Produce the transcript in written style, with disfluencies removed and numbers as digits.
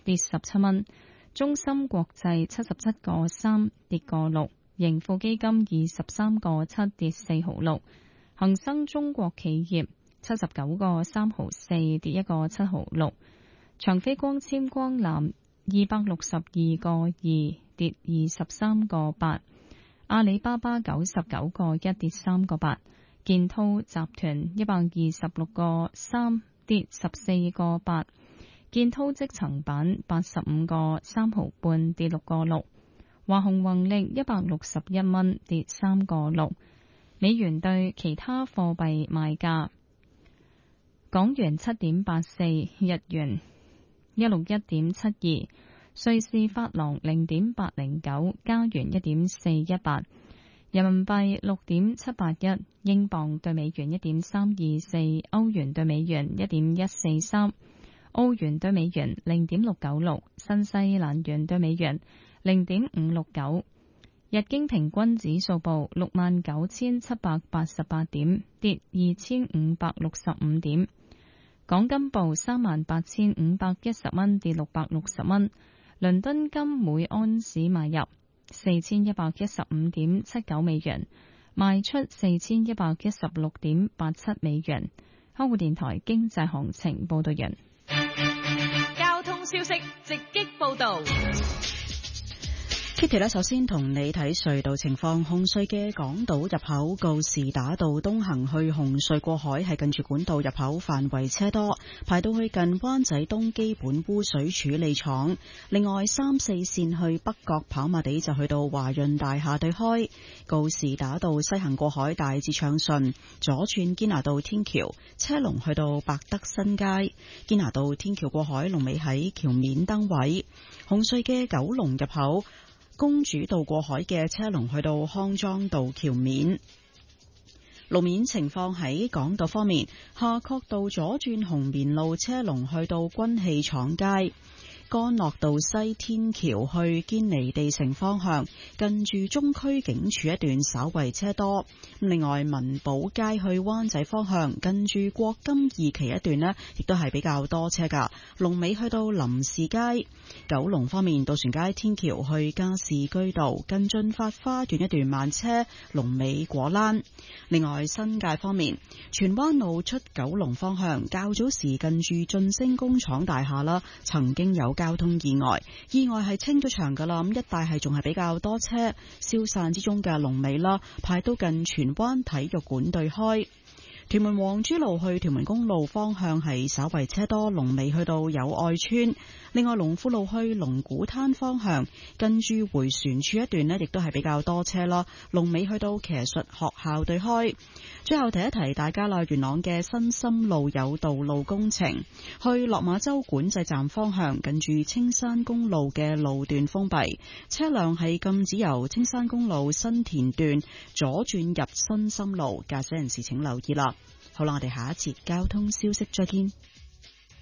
跌17蚊。中芯國際77個3跌個6，盈富基金23個7跌4毫6，恒生中國企業79個3毫4跌1個7毫6，長飛光纖光纜262個2跌23個8，阿里巴巴99個1跌3個8，建滔集團126個3跌14個8。建滔積層板85個3毫半跌6個6，華虹宏力161蚊跌3個6。美元對其他貨幣賣價：港元7.84，日元161.72，瑞士法郎0.809，加元1.418，人民幣6.781，英鎊對美元1.324，歐元對美元1.143。澳元對美元0.696，新西蘭元對美元0.569，日經平均指數報69,788點，跌2565點。港金報38,510蚊，跌660蚊。倫敦金每安士買入4115.79美元，賣出4116.87美元。香港電台經濟行情報道人。 交通消息直擊報道。 Kitty 呢，首先同你睇隧道情況。紅隧嘅港島入口告士打道東行去紅隧過海係近住管道入口範圍車多，排到去近灣仔東基本污水處理廠。另外3、4線去北角跑馬地就去到華潤大廈對開。告士打道西行過海大致暢順，左轉堅拿道天橋車龍去到百德新街。堅拿道天橋過海龍尾喺橋面燈位。紅隧嘅九龍入口公主道過海嘅車龍去到康莊道橋面。路面情況喺港島方面，夏慤道左轉紅棉路車龍去到軍器廠街。干諾道西天橋去堅尼地城方向，近住中區警署一段稍為車多。另外，民寶街去灣仔方向，近住國金二期一段呢，亦都係比較多車噶。龍尾去到林士街。九龍方面，渡船街天橋去加士居道，近駿發花園一段慢車，龍尾果欄。另外，新界方面，荃灣路出九龍方向，較早時近住晉升工廠大廈啦，曾經有交通意外係清咗場噶啦，咁一帶係仲係比較多車，消散之中嘅龍尾啦，排到近荃灣體育館對開。屯門皇珠路去屯門公路方向係稍為車多，龍尾去到友愛村。另外，龍富路去龍鼓灘方向，近住回旋處一段呢，亦都係比較多車啦，龍尾去到騎術學校對開。最後提一提大家啦，元朗嘅新深路有道路工程，去落馬洲管制站方向，近住青山公路嘅路段封閉，車輛係禁止由青山公路新田段左轉入新深路，駕駛人士請留意啦。好啦，我哋下一節交通消息再見。